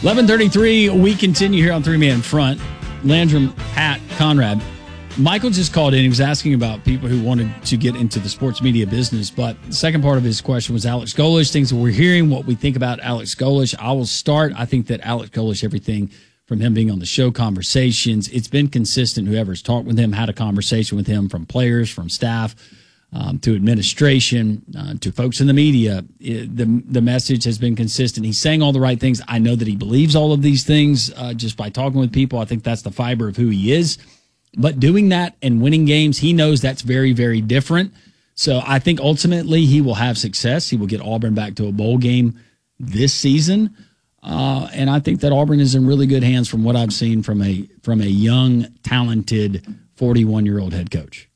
11:33. We continue here on Three Man Front. Landrum, Pat, Conrad. Michael just called in. He was asking about people who wanted to get into the sports media business. But the second part of his question was Alex Golesh, things that we're hearing, what we think about Alex Golesh. I will start. I think that Alex Golesh, everything from him being on the show, conversations, it's been consistent. Whoever's talked with him, had a conversation with him, from players, from staff, to administration, to folks in the media. The message has been consistent. He's saying all the right things. I know that he believes all of these things just by talking with people. I think that's the fiber of who he is. But doing that and winning games, he knows that's very, very different. So I think ultimately he will have success. He will get Auburn back to a bowl game this season. And I think that Auburn is in really good hands from what I've seen from a young, talented 41-year-old head coach.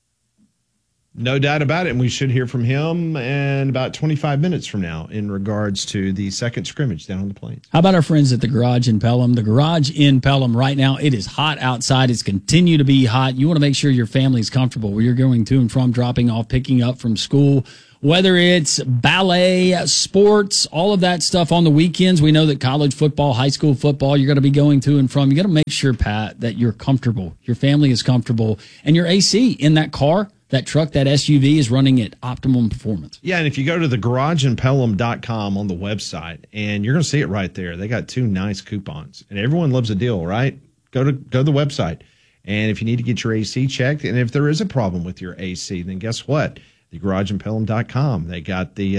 No doubt about it, and we should hear from him in about 25 minutes from now in regards to the second scrimmage down on the Plains. How about our friends at the Garage in Pelham? The Garage in Pelham right now, it is hot outside. It's continued to be hot. You want to make sure your family is comfortable where you're going to and from, dropping off, picking up from school, whether it's ballet, sports, all of that stuff on the weekends. We know that college football, high school football, you're going to be going to and from. You got to make sure, Pat, that you're comfortable, your family is comfortable, and your AC in that car, that truck, that SUV is running at optimum performance. Yeah, and if you go to thegarageandpelham.com on the website, and you're going to see it right there. They got 2 nice coupons, and everyone loves a deal, right? Go to the website, and if you need to get your AC checked, and if there is a problem with your AC, then guess what? Thegarageandpelham.com. They got the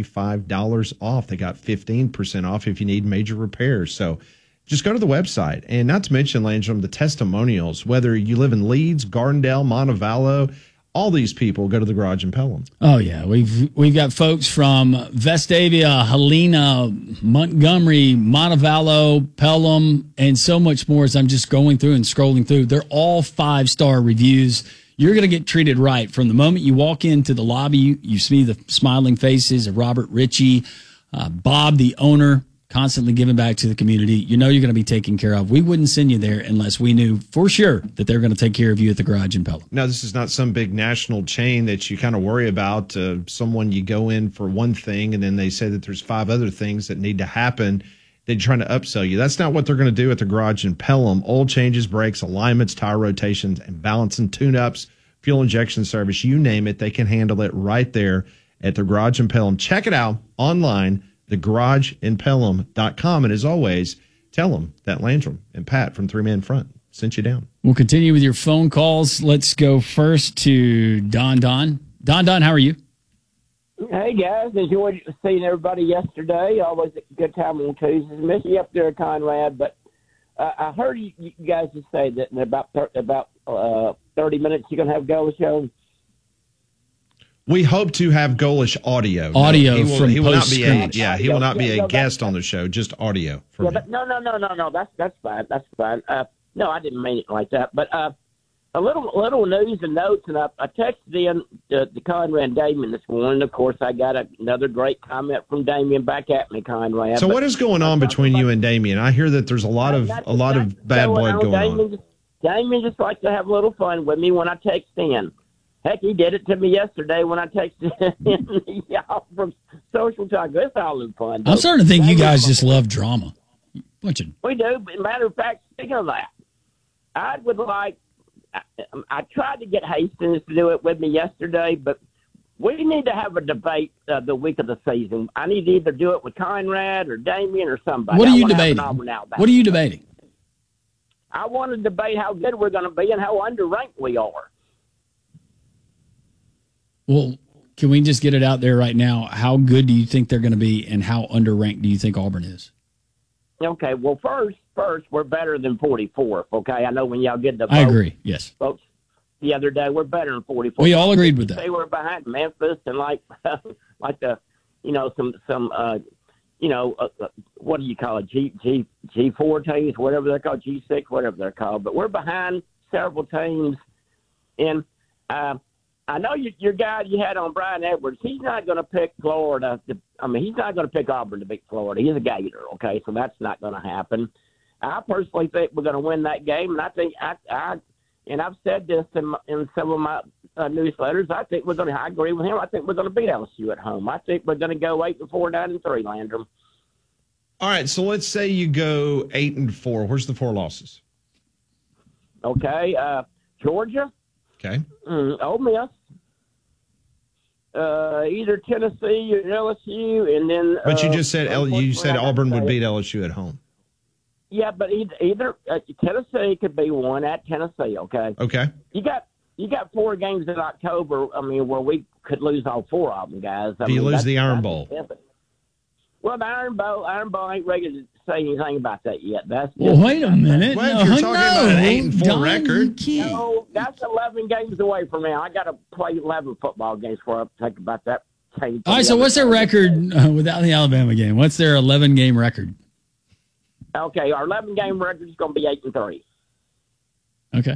$25 off. They got 15% off if you need major repairs. So just go to the website. And not to mention, Landrum, the testimonials, whether you live in Leeds, Gardendale, Montevallo, all these people go to the Garage in Pelham. Oh, yeah. We've got folks from Vestavia, Helena, Montgomery, Montevallo, Pelham, and so much more as I'm just going through and scrolling through. They're all 5-star reviews. You're going to get treated right. From the moment you walk into the lobby, you see the smiling faces of Robert Ritchie, Bob, the owner, constantly giving back to the community. You know you're going to be taken care of. We wouldn't send you there unless we knew for sure that they're going to take care of you at the Garage in Pelham. No, this is not some big national chain that you kind of worry about. Someone you go in for one thing, and then they say that there's 5 other things that need to happen. They're trying to upsell you. That's not what they're going to do at the Garage in Pelham. Oil changes, brakes, alignments, tire rotations, and balance and tune-ups, fuel injection service, you name it. They can handle it right there at the Garage in Pelham. Check it out online, thegarageandpelham.com. And as always, tell them that Landrum and Pat from Three Man Front sent you down. We'll continue with your phone calls. Let's go first to Don. Don, how are you? Hey, guys. Enjoyed seeing everybody yesterday. Always a good time on Tuesdays. Miss you up there, Conrad. But I heard you guys just say that in about 30 minutes you're going to have Golesh show. We hope to have Golesh audio. Audio no, he will not be he will not be a guest on the show, just audio. Yeah, but no. That's fine. That's fine. No, I didn't mean it like that. But a little news and notes, and I texted in to Conrad and Damien this morning. Of course, I got another great comment from Damien back at me, Conrad. So what is going on between you and Damien? I hear that there's a lot of bad blood going on. Damien just likes to have a little fun with me when I text in. Heck, he did it to me yesterday when I texted in y'all from Social Talk. That's all in fun. I'm starting to think you guys just love drama. We do. But matter of fact, speaking of that, I tried to get Hastings to do it with me yesterday, but we need to have a debate the week of the season. I need to either do it with Conrad or Damien or somebody. What are you debating? What are you debating? I want to debate how good we're going to be and how underranked we are. Well, can we just get it out there right now? How good do you think they're going to be, and how underranked do you think Auburn is? Okay, well, first, we're better than 44th, okay? I know when y'all get the vote, I agree, yes. Folks, the other day, we're better than 44th. We all agreed with that. They were behind Memphis and like what do you call it, G4 teams, whatever they're called, G6, whatever they're called. But we're behind several teams, and I know your guy you had on, Brian Edwards, he's not going to pick Florida. He's not going to pick Auburn to beat Florida. He's a Gator, okay? So that's not going to happen. I personally think we're going to win that game, and I think and I've said this in some of my newsletters. I agree with him. I think we're going to beat LSU at home. I think we're going to go 8-4, 9-3, Landrum. All right, so let's say you go 8-4. Where's the 4 losses? Okay, Georgia, Okay. Ole Miss, either Tennessee or LSU, and then. But you just said you said Auburn would say beat LSU at home. Yeah, but either Tennessee could be one at Tennessee. Okay. Okay. You got 4 games in October. I mean, where we could lose all 4 of them, guys. Do you lose the Iron Bowl? Well, the Iron Bowl ain't ready to say anything about that yet. That's Well, wait a minute. Well, you're talking about an 8-4 record. No, that's 11 games away from now. I got to play 11 football games before I think about that. All right, so what's their record without the Alabama game? What's their 11-game record? Okay, our 11-game record is going to be 8-3. Okay.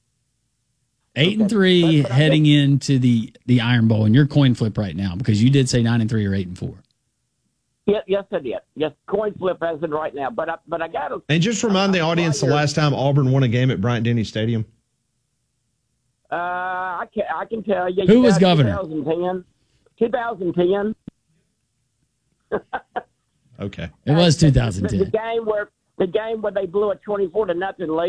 8-3 heading into the Iron Bowl, and your coin flip right now because you did say 9-3 or 8-4. Yes, I did. Yes, coin flip as in right now. But I got to. And just remind the audience the last time Auburn won a game at Bryant-Denny Stadium. I can tell you. Who was governor? 2010. Okay. It was 2010. The game where they blew a 24-0 lead.